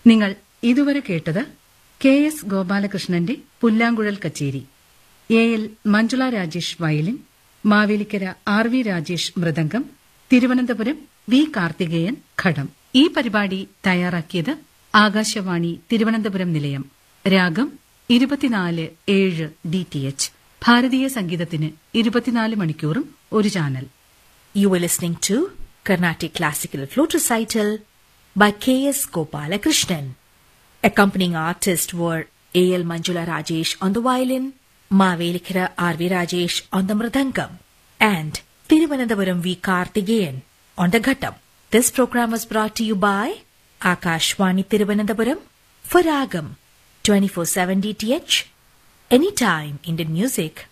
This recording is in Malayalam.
നിങ്ങൾ ഇതുവരെ കേട്ടത് കെ എസ് ഗോപാലകൃഷ്ണന്റെ പുല്ലാങ്കുഴൽ കച്ചേരി, A L Manjula Rajesh violin, Mavelikkara R V Rajesh mridangam, Thiruvananthapuram V Karthikeyan ഘടം. ഈ പരിപാടി തയ്യാറാക്കിയത് ആകാശവാണി തിരുവനന്തപുരം നിലയം. രാഗം 24/7 DTH. ഭാരതീയ സംഗീതത്തിന് 24 മണിക്കൂറും ഒരു channel. You were listening to Carnatic Classical Flute Recital by K.S. Gopalakrishnan. Accompanying artists were A.L. Manjula Rajesh on the violin, Mavelikara R.V. Rajesh on the mridangam, and Thiruvananthapuram V. Karthikeyan on the ghattam. This program was brought to you by Akashvani Thiruvananthapuram for Ragam 24/7 DTH. Anytime Indian music.